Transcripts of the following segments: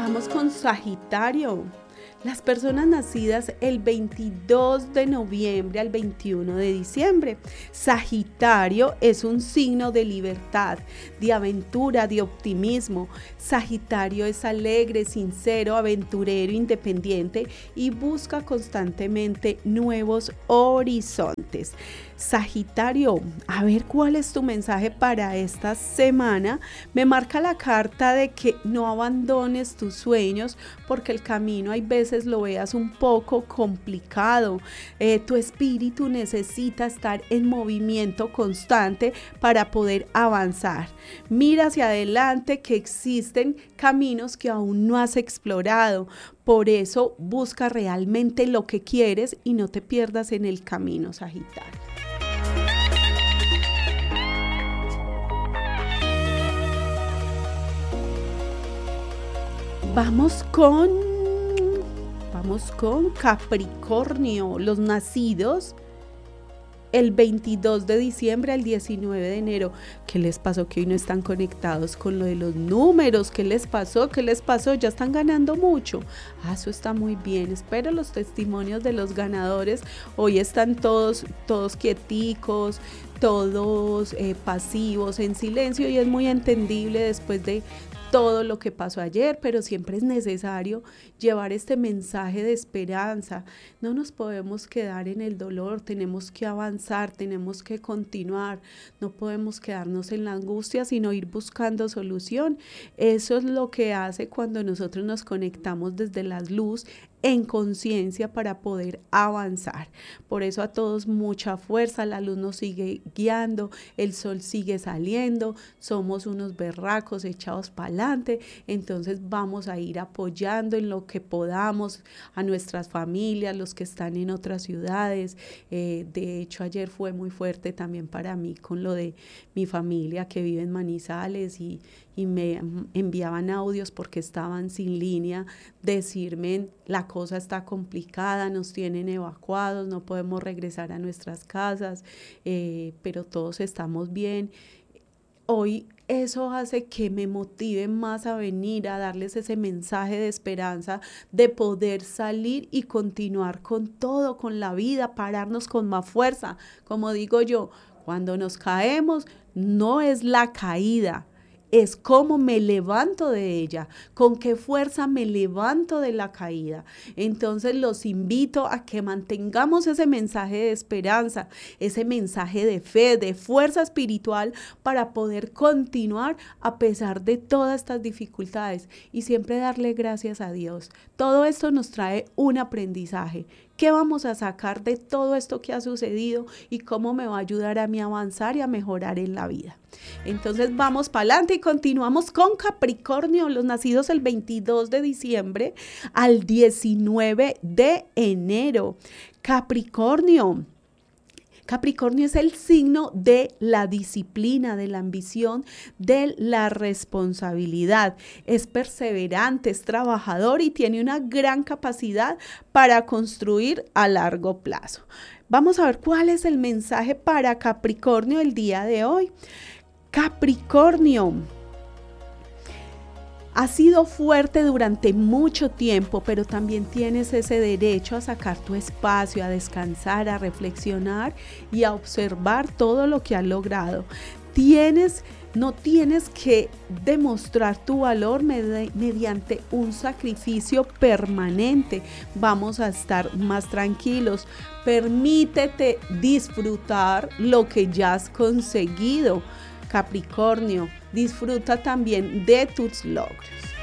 Vamos con Sagitario. Las personas nacidas el 22 de noviembre al 21 de diciembre. Sagitario es un signo de libertad, de aventura, de optimismo. Sagitario es alegre, sincero, aventurero, independiente y busca constantemente nuevos horizontes. Sagitario, a ver cuál es tu mensaje para esta semana. Me marca la carta de que no abandones tus sueños porque el camino hay veces lo veas un poco complicado. Tu espíritu necesita estar en movimiento constante para poder avanzar. Mira hacia adelante que existen caminos que aún no has explorado. Por eso busca realmente lo que quieres y no te pierdas en el camino, Sagitario. Vamos con Capricornio, los nacidos el 22 de diciembre al 19 de enero. ¿Qué les pasó que hoy no están conectados con lo de los números? ¿Qué les pasó? ¿Ya están ganando mucho? Eso está muy bien. Espero los testimonios de los ganadores. Hoy están todos quieticos, todos pasivos, en silencio, y es muy entendible después de todo lo que pasó ayer, pero siempre es necesario llevar este mensaje de esperanza. No nos podemos quedar en el dolor, tenemos que avanzar, tenemos que continuar, no podemos quedarnos en la angustia, sino ir buscando solución. Eso es lo que hace cuando nosotros nos conectamos desde la luz en conciencia para poder avanzar. Por eso a todos mucha fuerza, la luz nos sigue guiando, el sol sigue saliendo, somos unos berracos echados para adelante, entonces vamos a ir apoyando en lo que podamos a nuestras familias, los que están en otras ciudades. De hecho, ayer fue muy fuerte también para mí con lo de mi familia que vive en Manizales y me enviaban audios porque estaban sin línea, decirme la cosa está complicada, nos tienen evacuados, no podemos regresar a nuestras casas, pero todos estamos bien. Hoy eso hace que me motive más a venir a darles ese mensaje de esperanza, de poder salir y continuar con todo, con la vida, pararnos con más fuerza. Como digo yo, cuando nos caemos, no es la caída, es cómo me levanto de ella, con qué fuerza me levanto de la caída. Entonces los invito a que mantengamos ese mensaje de esperanza, ese mensaje de fe, de fuerza espiritual para poder continuar a pesar de todas estas dificultades y siempre darle gracias a Dios. Todo esto nos trae un aprendizaje. ¿Qué vamos a sacar de todo esto que ha sucedido y cómo me va a ayudar a mí a avanzar y a mejorar en la vida? Entonces vamos para adelante y continuamos con Capricornio, los nacidos el 22 de diciembre al 19 de enero. Capricornio es el signo de la disciplina, de la ambición, de la responsabilidad. Es perseverante, es trabajador y tiene una gran capacidad para construir a largo plazo. Vamos a ver cuál es el mensaje para Capricornio el día de hoy. Capricornio, has sido fuerte durante mucho tiempo, pero también tienes ese derecho a sacar tu espacio, a descansar, a reflexionar y a observar todo lo que has logrado. No tienes que demostrar tu valor mediante un sacrificio permanente. Vamos a estar más tranquilos. Permítete disfrutar lo que ya has conseguido. Capricornio, disfruta también de tus logros.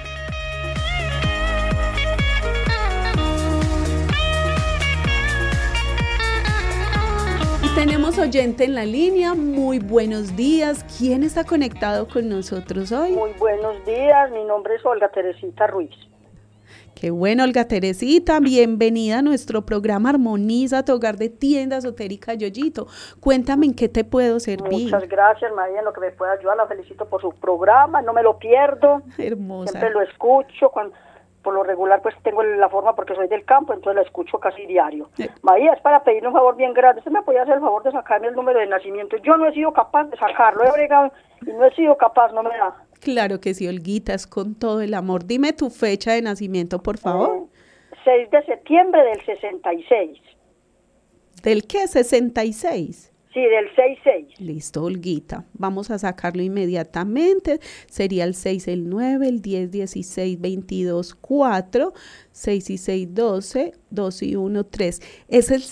Y tenemos oyente en la línea. Muy buenos días. ¿Quién está conectado con nosotros hoy? Muy buenos días. Mi nombre es Olga Teresita Ruiz. Qué bueno, Olga Teresita, bienvenida a nuestro programa Armoniza tu hogar de tienda esotérica Yoyito. Cuéntame en qué te puedo servir. Muchas gracias, María, en lo que me pueda ayudar. La felicito por su programa, no me lo pierdo. Hermosa. Siempre lo escucho, por lo regular pues tengo la forma porque soy del campo, entonces la escucho casi diario. María, es para pedirle un favor bien grande. ¿Usted me podía hacer el favor de sacarme el número de nacimiento? Yo no he sido capaz de sacarlo, he bregado y no he sido capaz, no me da. Claro que sí, Olguita, es con todo el amor. Dime tu fecha de nacimiento, por favor. 6 de septiembre del 66. ¿Del qué? 66. Sí, del 66. Listo, Olguita. Vamos a sacarlo inmediatamente. Sería el 6, el 9, el 10, 16, 22, 4, 6 y 6, 12, 2 y 1, 3. Es el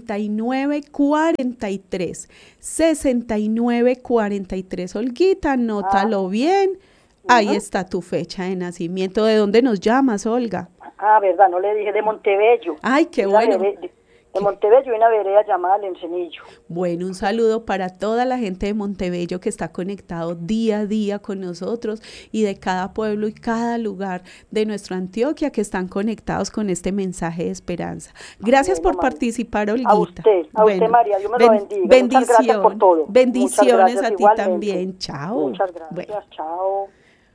6943. 6943, Olguita, anótalo bien. Ahí está tu fecha de nacimiento. ¿De dónde nos llamas, Olga? Verdad, no le dije, de Montebello. Ay, qué bueno. De Montebello, una vereda llamada El Encenillo. Bueno, un saludo para toda la gente de Montebello que está conectado día a día con nosotros y de cada pueblo y cada lugar de nuestra Antioquia que están conectados con este mensaje de esperanza. Gracias por participar, Olguita. A usted, María, Dios me lo bendiga. Bendición, muchas gracias por todo. Bendiciones a ti igualmente. también. Chao. Muchas gracias, chao.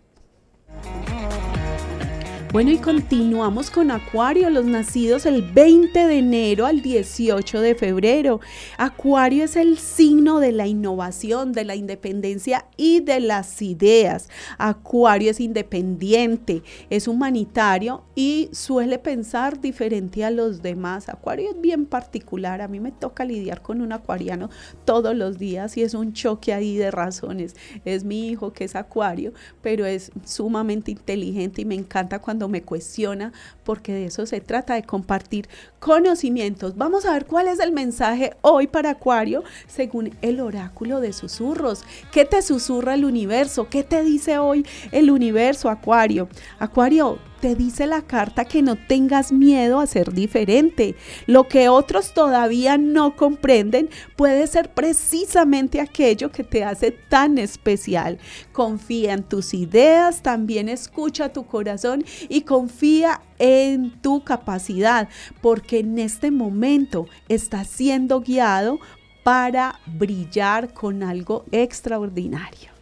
Bueno, y continuamos con Acuario, los nacidos el 20 de enero al 18 de febrero. Acuario es el signo de la innovación, de la independencia y de las ideas. Acuario es independiente, es humanitario y suele pensar diferente a los demás. Acuario es bien particular, a mí me toca lidiar con un acuariano todos los días y es un choque ahí de razones. Es mi hijo que es Acuario, pero es sumamente inteligente y me encanta cuando me cuestiona, porque de eso se trata, de compartir conocimientos. Vamos a ver cuál es el mensaje hoy para Acuario según el oráculo de susurros. ¿Qué te susurra el universo? ¿Qué te dice hoy el universo, Acuario? Acuario, te dice la carta que no tengas miedo a ser diferente. Lo que otros todavía no comprenden puede ser precisamente aquello que te hace tan especial. Confía en tus ideas, también escucha tu corazón y confía en tu capacidad, porque en este momento estás siendo guiado para brillar con algo extraordinario.